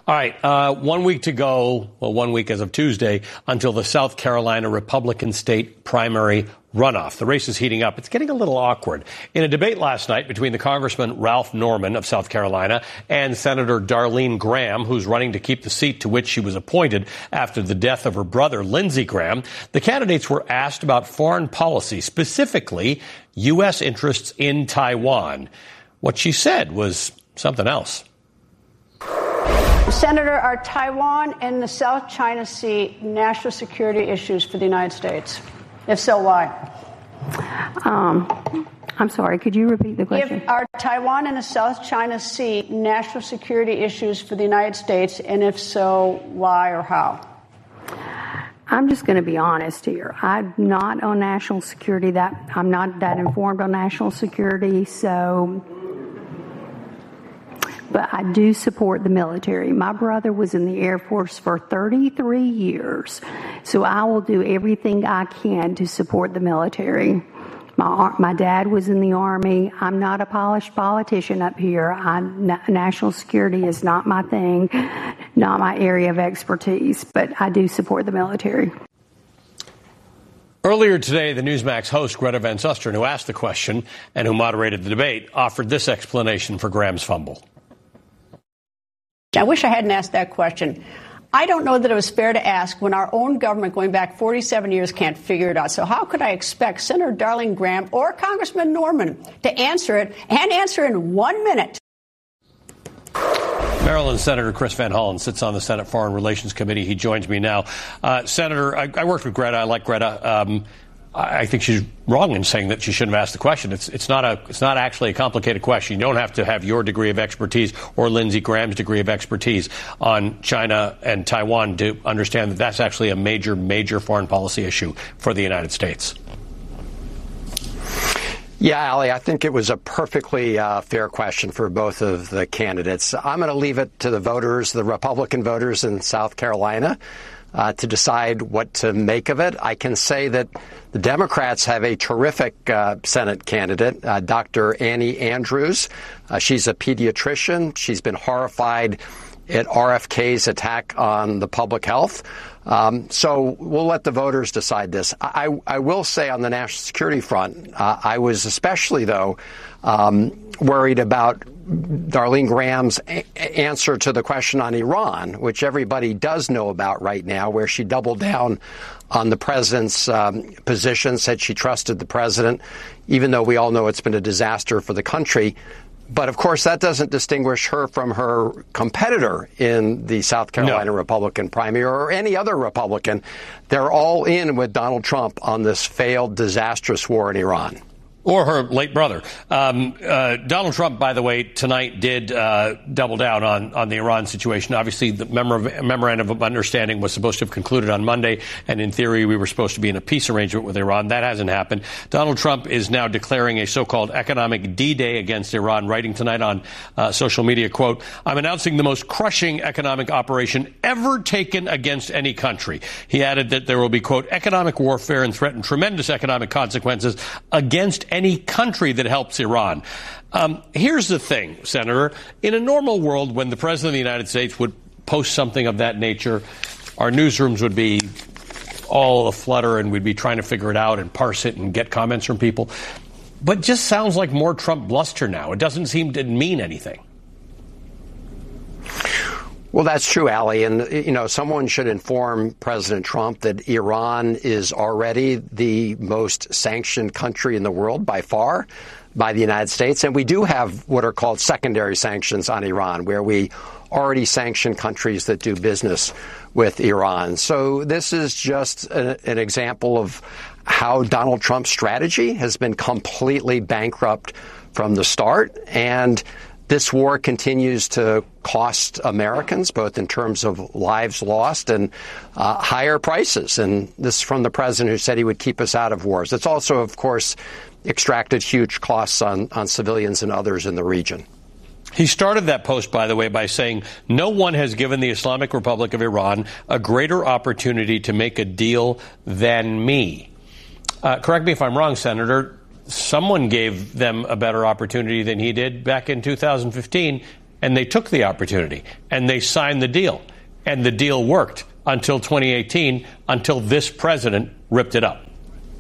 All right. 1 week to go. Well, 1 week as of Tuesday until the South Carolina Republican state primary runoff. The race is heating up. It's getting a little awkward. In a debate last night between the Congressman Ralph Norman of South Carolina and Senator Darlene Graham, who's running to keep the seat to which she was appointed after the death of her brother, Lindsey Graham, the candidates were asked about foreign policy, specifically U.S. interests in Taiwan. What she said was something else. Senator, are Taiwan and the South China Sea national security issues for the United States? If so, why? I'm sorry, could you repeat the question? Are Taiwan and the South China Sea national security issues for the United States? And if so, why or how? I'm just going to be honest here. I'm not on national security. I'm not that informed on national security, but I do support the military. My brother was in the Air Force for 33 years, so I will do everything I can to support the military. My dad was in the Army. I'm not a polished politician up here. National security is not my thing, not my area of expertise, but I do support the military. Earlier today, the Newsmax host, Greta Van Susteren, who asked the question and who moderated the debate, offered this explanation for Graham's fumble. I wish I hadn't asked that question. I don't know that it was fair to ask when our own government, going back 47 years, can't figure it out. So how could I expect Senator Darlene Graham or Congressman Norman to answer it and answer in 1 minute? Maryland Senator Chris Van Hollen sits on the Senate Foreign Relations Committee. He joins me now. Senator, I worked with Greta. I like Greta. I think she's wrong in saying that she shouldn't have asked the question. It's not actually a complicated question. You don't have to have your degree of expertise or Lindsey Graham's degree of expertise on China and Taiwan to understand that that's actually a major foreign policy issue for the United States. Yeah, Ali, I think it was a perfectly fair question for both of the candidates. I'm going to leave it to the voters, the Republican voters in South Carolina, to decide what to make of it. I can say that the Democrats have a terrific Senate candidate, Dr. Annie Andrews. She's a pediatrician. She's been horrified at RFK's attack on the public health. So we'll let the voters decide this. I will say on the national security front, I was especially, though, worried about Darlene Graham's answer to the question on Iran, which everybody does know about right now, where she doubled down on the president's position, said she trusted the president, even though we all know it's been a disaster for the country. But, of course, that doesn't distinguish her from her competitor in the South Carolina Republican primary or any other Republican. They're all in with Donald Trump on this failed, disastrous war in Iran. Or her late brother. Donald Trump, by the way, tonight did double down on the Iran situation. Obviously, the memorandum of understanding was supposed to have concluded on Monday, and in theory, we were supposed to be in a peace arrangement with Iran. That hasn't happened. Donald Trump is now declaring a so-called economic D-Day against Iran, writing tonight on social media, quote, "I'm announcing the most crushing economic operation ever taken against any country." He added that there will be, quote, "economic warfare and threaten tremendous economic consequences against any country that helps Iran." Here's the thing, Senator. In a normal world, when the President of the United States would post something of that nature, our newsrooms would be all aflutter and we'd be trying to figure it out and parse it and get comments from people. But it just sounds like more Trump bluster now. It doesn't seem to mean anything. Well, that's true, Ali. And, someone should inform President Trump that Iran is already the most sanctioned country in the world by far by the United States. And we do have what are called secondary sanctions on Iran, where we already sanction countries that do business with Iran. So this is just an example of how Donald Trump's strategy has been completely bankrupt from the start. And this war continues to cost Americans, both in terms of lives lost and higher prices. And this is from the president who said he would keep us out of wars. It's also, of course, extracted huge costs on civilians and others in the region. He started that post, by the way, by saying, "No one has given the Islamic Republic of Iran a greater opportunity to make a deal than me." Correct me if I'm wrong, Senator. Someone gave them a better opportunity than he did back in 2015, and they took the opportunity, and they signed the deal. And the deal worked until 2018, until this president ripped it up.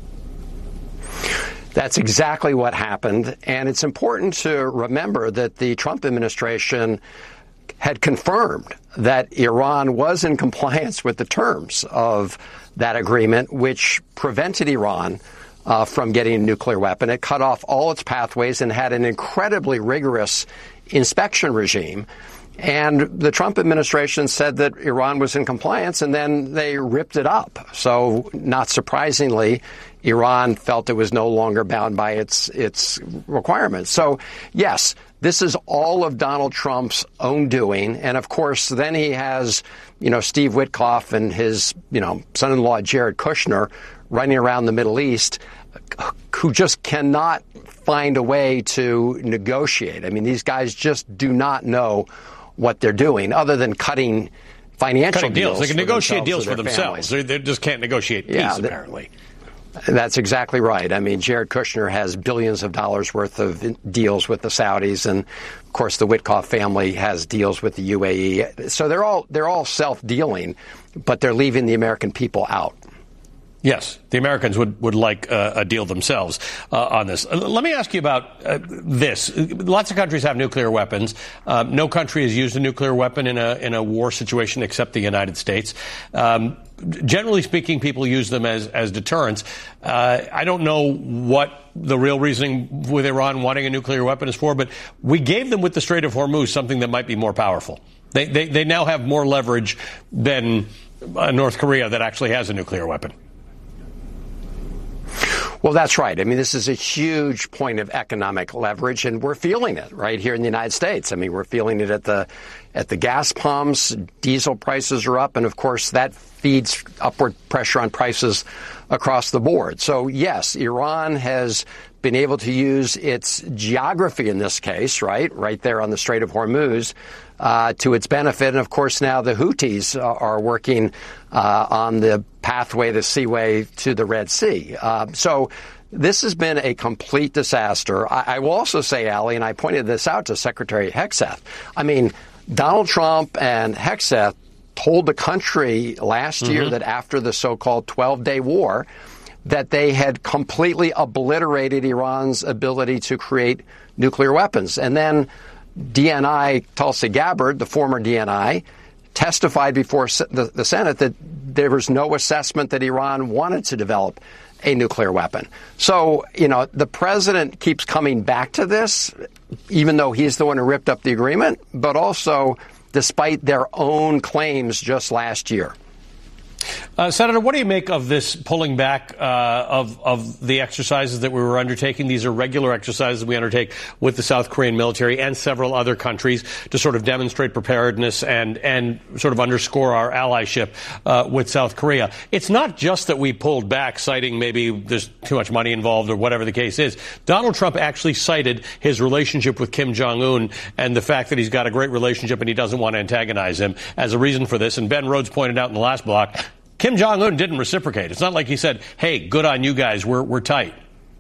That's exactly what happened. And it's important to remember that the Trump administration had confirmed that Iran was in compliance with the terms of that agreement, which prevented Iran from getting a nuclear weapon. It cut off all its pathways and had an incredibly rigorous inspection regime. And the Trump administration said that Iran was in compliance, and then they ripped it up. So, not surprisingly, Iran felt it was no longer bound by its requirements. So, yes, this is all of Donald Trump's own doing. And, of course, then he has, Steve Witkoff and his, son-in-law Jared Kushner running around the Middle East who just cannot find a way to negotiate. I mean, these guys just do not know what they're doing, other than cutting financial deals. They can negotiate deals for themselves. They just can't negotiate peace, apparently. That's exactly right. I mean, Jared Kushner has billions of dollars worth of deals with the Saudis, and of course, the Witkoff family has deals with the UAE. So they're all self-dealing, but they're leaving the American people out. Yes, the Americans would like a deal themselves on this. Let me ask you about this. Lots of countries have nuclear weapons. No country has used a nuclear weapon in a war situation except the United States. Generally speaking, people use them as deterrents. I don't know what the real reasoning with Iran wanting a nuclear weapon is for, but we gave them with the Strait of Hormuz something that might be more powerful. They now have more leverage than North Korea that actually has a nuclear weapon. Well, that's right. I mean, this is a huge point of economic leverage, and we're feeling it right here in the United States. I mean, we're feeling it at the gas pumps. Diesel prices are up, and of course, that feeds upward pressure on prices across the board. So, yes, Iran has been able to use its geography in this case, right there on the Strait of Hormuz, to its benefit. And, of course, now the Houthis are working on the pathway, the seaway to the Red Sea. So this has been a complete disaster. I will also say, Ali, and I pointed this out to Secretary Hegseth, I mean, Donald Trump and Hegseth told the country last year that after the so-called 12-day war, that they had completely obliterated Iran's ability to create nuclear weapons. And then DNI Tulsi Gabbard, the former DNI, testified before the Senate that there was no assessment that Iran wanted to develop a nuclear weapon. So, the president keeps coming back to this, even though he's the one who ripped up the agreement, but also despite their own claims just last year. Senator, what do you make of this pulling back of the exercises that we were undertaking? These are regular exercises we undertake with the South Korean military and several other countries to sort of demonstrate preparedness and sort of underscore our allyship with South Korea. It's not just that we pulled back, citing maybe there's too much money involved or whatever the case is. Donald Trump actually cited his relationship with Kim Jong-un and the fact that he's got a great relationship and he doesn't want to antagonize him as a reason for this. And Ben Rhodes pointed out in the last block, Kim Jong-un didn't reciprocate. It's not like he said, hey, good on you guys, we're tight.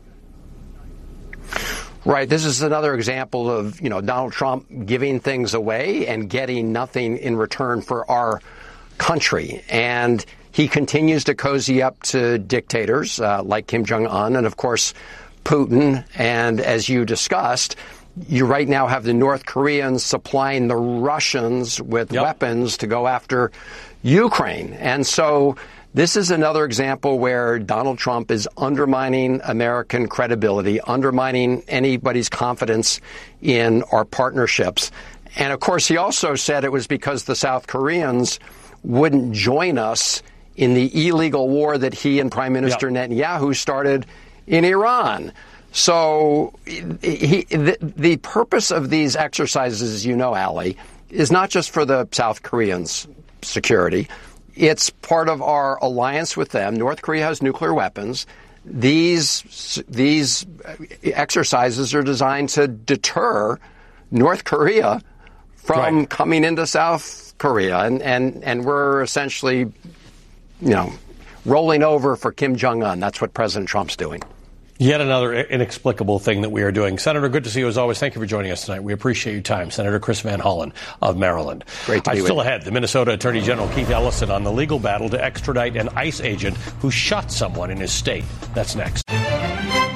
Right. This is another example of, Donald Trump giving things away and getting nothing in return for our country. And he continues to cozy up to dictators like Kim Jong-un and, of course, Putin. And as you discussed, you right now have the North Koreans supplying the Russians with weapons to go after Ukraine. And so this is another example where Donald Trump is undermining American credibility, undermining anybody's confidence in our partnerships. And, of course, he also said it was because the South Koreans wouldn't join us in the illegal war that he and Prime Minister Netanyahu started in Iran. So the purpose of these exercises, Ali, is not just for the South Koreans' security. It's part of our alliance with them. North Korea has nuclear weapons. These exercises are designed to deter North Korea from coming into South Korea. And we're essentially, rolling over for Kim Jong-un. That's what President Trump's doing. Yet another inexplicable thing that we are doing. Senator, good to see you as always. Thank you for joining us tonight. We appreciate your time. Senator Chris Van Hollen of Maryland. Great to be with you. Still ahead, the Minnesota Attorney General Keith Ellison on the legal battle to extradite an ICE agent who shot someone in his state. That's next.